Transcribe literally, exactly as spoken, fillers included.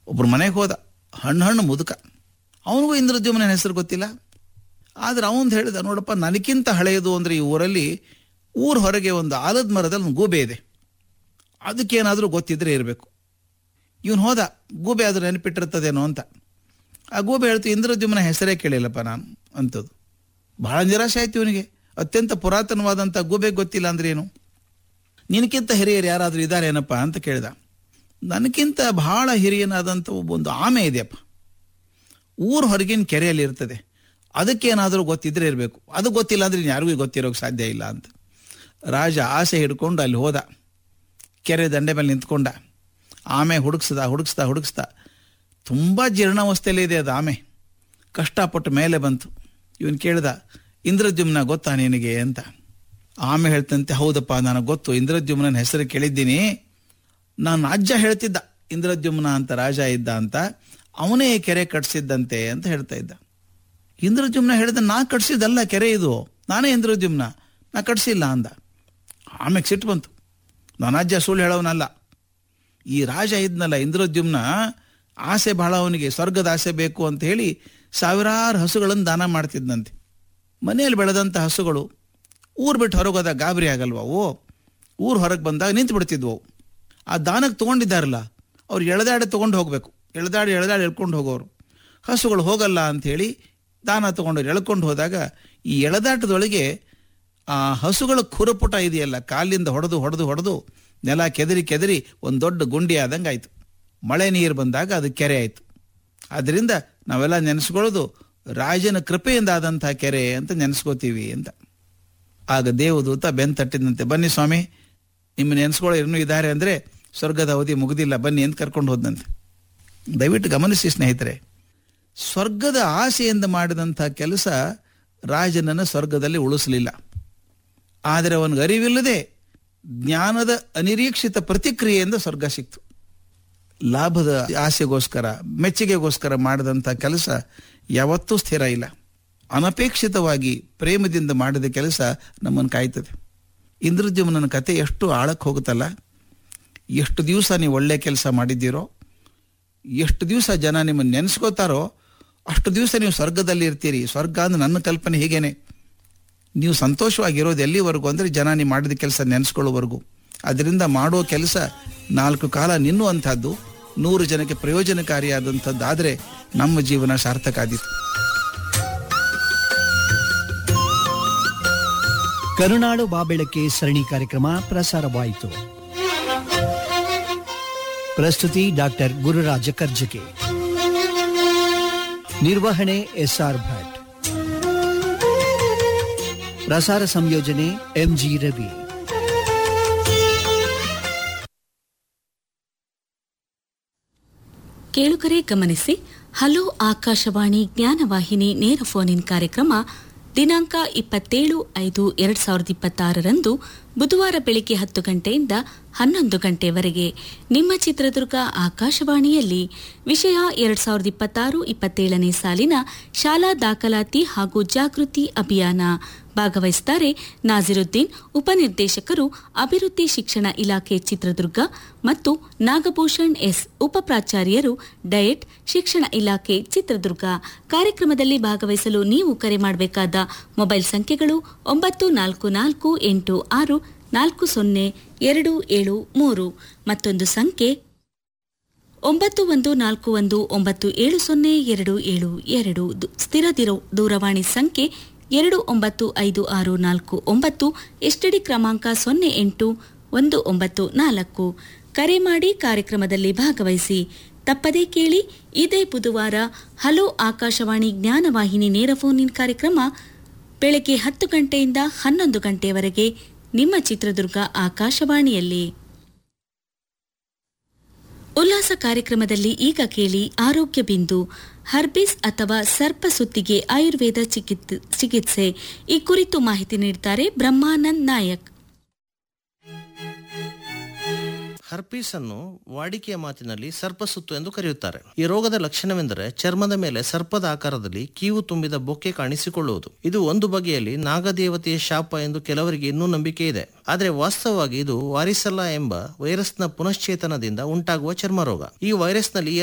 ಒಬ್ಬರು ಮನೆಗೆ ಹೋದ, ಹಣ್ಣು ಹಣ್ಣು ಮುದುಕ. ಅವನಿಗೂ ಇಂದ್ರದ್ಯುಮ್ನ ಹೆಸರು ಗೊತ್ತಿಲ್ಲ. ಆದರೆ ಅವನು ಹೇಳಿದ, ನೋಡಪ್ಪ, ನನಗಿಂತ ಹಳೆಯದು ಅಂದರೆ ಈ ಊರಲ್ಲಿ ಊರ ಹೊರಗೆ ಒಂದು ಆಲದ ಮರದಲ್ಲಿ ಒಂದು ಗೂಬೆ ಇದೆ, ಅದಕ್ಕೇನಾದರೂ ಗೊತ್ತಿದ್ರೆ ಇರಬೇಕು. ಇವನು ಹೋದ, ಗೂಬೆ ಆದರೂ ನೆನಪಿಟ್ಟಿರ್ತದೇನೋ ಅಂತ. ಆ ಗೂಬೆ ಹೇಳ್ತು, ಇಂದ್ರದ್ಯುಮ್ನ ಹೆಸರೇ ಕೇಳಿಲ್ಲಪ್ಪ ನಾನು ಅಂಥದ್ದು. ಬಹಳ ನಿರಾಶೆ ಆಯ್ತು ಇವನಿಗೆ. ಅತ್ಯಂತ ಪುರಾತನವಾದಂಥ ಗೂಬೆ ಗೊತ್ತಿಲ್ಲ ಅಂದ್ರೆ ಏನು? ನಿನಕ್ಕಿಂತ ಹಿರಿಯರು ಯಾರಾದರೂ ಇದ್ದಾರೇನಪ್ಪ ಅಂತ ಕೇಳಿದ. ನನಗಿಂತ ಬಹಳ ಹಿರಿಯನಾದಂಥ ಒಬ್ಬೊಂದು ಆಮೆ ಇದೆಯಪ್ಪ, ಊರ ಹೊರಗಿನ ಕೆರೆಯಲ್ಲಿ ಇರ್ತದೆ, ಅದಕ್ಕೇನಾದರೂ ಗೊತ್ತಿದ್ರೆ ಇರಬೇಕು, ಅದು ಗೊತ್ತಿಲ್ಲ ಅಂದರೆ ಯಾರಿಗೂ ಗೊತ್ತಿರೋಕ್ಕೆ ಸಾಧ್ಯ ಇಲ್ಲ ಅಂತ. ರಾಜ ಆಸೆ ಹಿಡ್ಕೊಂಡು ಅಲ್ಲಿ ಹೋದ, ಕೆರೆ ದಂಡೆ ಮೇಲೆ ನಿಂತ್ಕೊಂಡ. ಆಮೆ ಹುಡುಕ್ಸ್ದ ಹುಡುಕ್ಸ್ದ ಹುಡುಕ್ಸ್ದ ತುಂಬ ಜೀರ್ಣಾವಸ್ಥೆಯಲ್ಲಿ ಇದೆ ಅದು ಆಮೆ. ಕಷ್ಟಪಟ್ಟು ಮೇಲೆ ಬಂತು. ಇವನು ಕೇಳಿದ, ಇಂದ್ರದ್ಯುಮ್ನ ಗೊತ್ತಾ ನಿನಗೆ ಅಂತ. ಆಮೆ ಹೇಳ್ತಂತೆ, ಹೌದಪ್ಪ ನನಗೆ ಗೊತ್ತು, ಇಂದ್ರದ್ಯುಮ್ನ ಹೆಸರು ಕೇಳಿದ್ದೀನಿ. ನಾನು ಅಜ್ಜ ಹೇಳ್ತಿದ್ದ ಇಂದ್ರದ್ಯುಮ್ನ ಅಂತ ರಾಜ ಇದ್ದ ಅಂತ, ಅವನೇ ಕೆರೆ ಕಟ್ಸಿದ್ದಂತೆ ಅಂತ ಹೇಳ್ತಾ ಇದ್ದ. ಇಂದ್ರದ್ಯುಮ್ನ ಹೇಳಿದ, ನಾ ಕಟ್ಸಿದ್ದಲ್ಲ ಕೆರೆ ಇದು, ನಾನೇ ಇಂದ್ರದ್ಯುಮ್ನ, ನಾ ಕಟ್ಸಿಲ್ಲ ಅಂದ. ಆಮೆಗೆ ಸಿಟ್ಟು ಬಂತು, ನಾನು ಅಜ್ಜ ಸುಳ್ಳು ಹೇಳೋನಲ್ಲ. ಈ ರಾಜ ಇದ್ನಲ್ಲ ಇಂದ್ರದ್ಯುಮ್ನ, ಆಸೆ ಬಹಳ ಅವನಿಗೆ, ಸ್ವರ್ಗದ ಆಸೆ ಬೇಕು ಅಂತ ಹೇಳಿ ಸಾವಿರಾರು ಹಸುಗಳನ್ನು ದಾನ ಮಾಡ್ತಿದ್ದಂತೆ. ಮನೆಯಲ್ಲಿ ಬೆಳೆದಂಥ ಹಸುಗಳು ಊರು ಬಿಟ್ಟು ಹೊರಗೋದ ಗಾಬರಿ ಆಗಲ್ವವು, ಊರು ಹೊರಗೆ ಬಂದಾಗ ನಿಂತು ಬಿಡ್ತಿದ್ವು. ಆ ದಾನಕ್ಕೆ ತೊಗೊಂಡಿದ್ದಾರಲ್ಲ ಅವ್ರು ಎಳೆದಾಡಿ ತೊಗೊಂಡು ಹೋಗಬೇಕು, ಎಳೆದಾಡಿ ಎಳೆದಾಡಿ ಎಳ್ಕೊಂಡು ಹೋಗೋರು. ಹಸುಗಳು ಹೋಗಲ್ಲ ಅಂಥೇಳಿ ದಾನ ತೊಗೊಂಡು ಎಳ್ಕೊಂಡು ಹೋದಾಗ ಈ ಎಳೆದಾಟದೊಳಗೆ ಆ ಹಸುಗಳ ಖುರಪುಟ ಇದೆಯಲ್ಲ, ಕಾಲಿಂದ ಹೊಡೆದು ಹೊಡೆದು ಹೊಡೆದು ನೆಲ ಕೆದರಿ ಕೆದರಿ ಒಂದು ದೊಡ್ಡ ಗುಂಡಿ ಆದಂಗೆ ಆಯಿತು. ಮಳೆ ನೀರು ಬಂದಾಗ ಅದು ಕೆರೆ ಆಯಿತು. ಆದ್ದರಿಂದ ನಾವೆಲ್ಲ ನೆನೆಸ್ಕೊಳ್ಳೋದು ರಾಜನ ಕೃಪೆಯಿಂದ ಆದಂಥ ಕೆರೆ ಅಂತ ನೆನೆಸ್ಕೋತೀವಿ ಅಂತ. ಆಗ ದೇವದೂತ ಬೆನ್ ತಟ್ಟಿದಂತೆ, ಬನ್ನಿ ಸ್ವಾಮಿ, ನಿಮ್ಮ ನೆನೆಸ್ಕೊಳ್ಳೋ ಇನ್ನೂ ಇದ್ದಾರೆ ಅಂದರೆ ಸ್ವರ್ಗದ ಅವಧಿ ಮುಗಿದಿಲ್ಲ, ಬನ್ನಿ ಅಂತ ಕರ್ಕೊಂಡು ಹೋದಂತೆ. ದಯವಿಟ್ಟು ಗಮನಿಸಿ ಸ್ನೇಹಿತರೆ, ಸ್ವರ್ಗದ ಆಸೆಯಿಂದ ಮಾಡಿದಂಥ ಕೆಲಸ ರಾಜನನ್ನು ಸ್ವರ್ಗದಲ್ಲಿ ಉಳಿಸಲಿಲ್ಲ. ಆದರೆ ಅವನಿಗೆ ಅರಿವಿಲ್ಲದೆ ಜ್ಞಾನದ ಅನಿರೀಕ್ಷಿತ ಪ್ರತಿಕ್ರಿಯೆಯಿಂದ ಸ್ವರ್ಗ ಸಿಕ್ತು. ಲಾಭದ ಆಸೆಗೋಸ್ಕರ, ಮೆಚ್ಚುಗೆಗೋಸ್ಕರ ಮಾಡಿದಂಥ ಕೆಲಸ ಯಾವತ್ತೂ ಸ್ಥಿರ ಇಲ್ಲ. ಅನಪೇಕ್ಷಿತವಾಗಿ ಪ್ರೇಮದಿಂದ ಮಾಡಿದ ಕೆಲಸ ನಮ್ಮನ್ನು ಕಾಯ್ತದೆ. ಇಂದ್ರದ್ಯುಮ್ನ ಕತೆ ಎಷ್ಟು ಆಳಕ್ಕೆ ಹೋಗುತ್ತಲ್ಲ. ಎಷ್ಟು ದಿವಸ ನೀವು ಒಳ್ಳೆ ಕೆಲಸ ಮಾಡಿದ್ದೀರೋ, ಎಷ್ಟು ದಿವಸ ಜನ ನಿಮ್ಮನ್ನು ನೆನೆಸ್ಕೋತಾರೋ, ಅಷ್ಟು ದಿವಸ ನೀವು ಸ್ವರ್ಗದಲ್ಲಿ ಇರ್ತೀರಿ. ಸ್ವರ್ಗ ಅಂದ್ರೆ ನನ್ನ ಕಲ್ಪನೆ ಹೀಗೇನೆ, ನೀವು ಸಂತೋಷವಾಗಿರೋದು ಎಲ್ಲಿವರೆಗೂ ಅಂದರೆ ಜನ ನೀವು ಮಾಡಿದ ಕೆಲಸ ನೆನೆಸ್ಕೊಳ್ಳೋವರೆಗೂ. ಅದರಿಂದ ಮಾಡೋ ಕೆಲಸ ನಾಲ್ಕು ಕಾಲ ನಿಲ್ಲುವಂಥದ್ದು, ನೂರು ಜನಕ್ಕೆ ಪ್ರಯೋಜನಕಾರಿಯಾದಂಥದ್ದು ಆದರೆ ನಮ್ಮ ಜೀವನ ಸಾರ್ಥಕ ಆದೀತು. ಕರುನಾಡು ಬಾಬೆಳಕೆ ಸರಣಿ ಕಾರ್ಯಕ್ರಮ ಪ್ರಸಾರವಾಯಿತು. ಪ್ರಸ್ತುತಿ ಡಾಕ್ಟರ್ ಗುರುರಾಜ ಕರ್ಜಕೆ, ನಿರ್ವಹಣೆ ಎಸ್ಆರ್ ಭಟ್, ಪ್ರಸಾರ ಸಂಯೋಜನೆ ಎಂಜಿ ರವಿ. ಕೇಳುಗರೆ ಗಮನಿಸಿ, ಹಲೋ ಆಕಾಶವಾಣಿ ಜ್ಞಾನವಾಹಿನಿ ನೇರ ಫೋನ್ ಇನ್ ಕಾರ್ಯಕ್ರಮ ದಿನಾಂಕ ಇಪ್ಪತ್ತೇಳು ಐದು ಎರಡ್ ಸಾವಿರದ ಇಪ್ಪತ್ತಾರರಂದು ಬುಧವಾರ ಬೆಳಿಗ್ಗೆ ಹತ್ತು ಗಂಟೆಯಿಂದ ಹನ್ನೊಂದು ಗಂಟೆವರೆಗೆ ನಿಮ್ಮ ಚಿತ್ರದುರ್ಗ ಆಕಾಶವಾಣಿಯಲ್ಲಿ. ವಿಷಯ ಎರಡ್ ಸಾವಿರದ ಇಪ್ಪತ್ತಾರು ಇಪ್ಪತ್ತೇಳನೇ ಸಾಲಿನ ಶಾಲಾ ದಾಖಲಾತಿ ಹಾಗೂ ಜಾಗೃತಿ ಅಭಿಯಾನ. ಭಾಗವಹಿಸುತ್ತಾರೆ ನಾಜಿರುದ್ದೀನ್, ಉಪನಿರ್ದೇಶಕರು ಅಭಿವೃದ್ಧಿ ಶಿಕ್ಷಣ ಇಲಾಖೆ ಚಿತ್ರದುರ್ಗ, ಮತ್ತು ನಾಗಭೂಷಣ್ ಎಸ್, ಉಪಪ್ರಾಚಾರ್ಯರು ಡಯಟ್ ಶಿಕ್ಷಣ ಇಲಾಖೆ ಚಿತ್ರದುರ್ಗ. ಕಾರ್ಯಕ್ರಮದಲ್ಲಿ ಭಾಗವಹಿಸಲು ನೀವು ಕರೆ ಮಾಡಬೇಕಾದ ಮೊಬೈಲ್ ಸಂಖ್ಯೆಗಳು ಒಂಬತ್ತು ನಾಲ್ಕು ನಾಲ್ಕು ಎಂಟು ಆರು ನಾಲ್ಕು ಸೊನ್ನೆ ಎರಡು ಏಳು ಮೂರು, ಮತ್ತೊಂದು ಸಂಖ್ಯೆ ಒಂಬತ್ತು ಒಂದು ನಾಲ್ಕು ಒಂದು ಒಂಬತ್ತು ಏಳು ಸೊನ್ನೆ ಎರಡು ಏಳು ಎರಡು, ಸ್ಥಿರ ದೂರವಾಣಿ ಸಂಖ್ಯೆ ಎರಡು ಒಂಬತ್ತು ಐದು ಆರು ನಾಲ್ಕು ಒಂಬತ್ತು, ಎಸ್ಟಿಡಿ ಕ್ರಮಾಂಕ ಸೊನ್ನೆ ಎಂಟು ಒಂದು ಒಂಬತ್ತು ನಾಲ್ಕು. ಕರೆ ಮಾಡಿ ಕಾರ್ಯಕ್ರಮದಲ್ಲಿ ಭಾಗವಹಿಸಿ. ತಪ್ಪದೇ ಕೇಳಿ, ಇದೇ ಬುಧವಾರ ಹಲೋ ಆಕಾಶವಾಣಿ ಜ್ಞಾನವಾಹಿನಿ ನೇರ ಫೋನ್ ಇನ್ ಕಾರ್ಯಕ್ರಮ ಬೆಳಗ್ಗೆ ಹತ್ತು ಗಂಟೆಯಿಂದ ಹನ್ನೊಂದು ಗಂಟೆಯವರೆಗೆ ನಿಮ್ಮ ಚಿತ್ರದುರ್ಗ ಆಕಾಶವಾಣಿಯಲ್ಲಿ. ಉಲ್ಲಾಸ ಕಾರ್ಯಕ್ರಮದಲ್ಲಿ ಈಗ ಕೇಳಿ ಆರೋಗ್ಯ ಬಿಂದು. ಹರ್ಬಿಸ್ ಅಥವಾ ಸರ್ಪ ಸುತ್ತಿಗೆ ಆಯುರ್ವೇದ ಚಿಕಿತ್ಸೆ, ಈ ಕುರಿತು ಮಾಹಿತಿ ನೀಡುತ್ತಾರೆ ಬ್ರಹ್ಮಾನಂದ್ ನಾಯಕ್. ಹರ್ಪೀಸ್ ಅನ್ನು ವಾಡಿಕೆಯ ಮಾತಿನಲ್ಲಿ ಸರ್ಪಸುತ್ತು ಎಂದು ಕರೆಯುತ್ತಾರೆ. ಈ ರೋಗದ ಲಕ್ಷಣವೆಂದರೆ ಚರ್ಮದ ಮೇಲೆ ಸರ್ಪದ ಆಕಾರದಲ್ಲಿ ಕೀವು ತುಂಬಿದ ಬೊಕ್ಕೆ ಕಾಣಿಸಿಕೊಳ್ಳುವುದು. ಇದು ಒಂದು ಬಗೆಯಲ್ಲಿ ನಾಗದೇವತೆಯ ಶಾಪ ಎಂದು ಕೆಲವರಿಗೆ ಇನ್ನೂ ನಂಬಿಕೆ ಇದೆ. ಆದರೆ ವಾಸ್ತವವಾಗಿ ಇದು ವಾರಿಸೆಲ್ಲಾ ಎಂಬ ವೈರಸ್ನ ಪುನಶ್ಚೇತನದಿಂದ ಉಂಟಾಗುವ ಚರ್ಮ ರೋಗ. ಈ ವೈರಸ್ನಲ್ಲಿ